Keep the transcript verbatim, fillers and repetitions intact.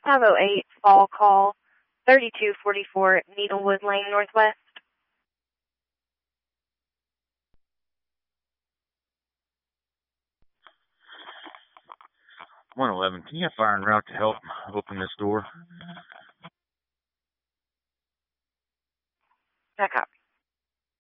five oh eight Fall Call, thirty-two forty-four Needlewood Lane Northwest. one eleven, can you have fire en route to help open this door? Back up.